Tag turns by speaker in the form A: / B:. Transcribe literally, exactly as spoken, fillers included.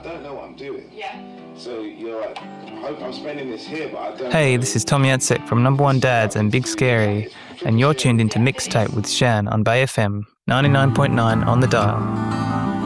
A: don't know what I'm doing. Yeah. So you're like, I hope I'm spending this here, but I don't
B: Hey,
A: know.
B: this is Tom Yatsek from Number One Dads and Big Scary, and you're tuned into Mixtape with Shan on Bay F M, ninety-nine point nine on the dial.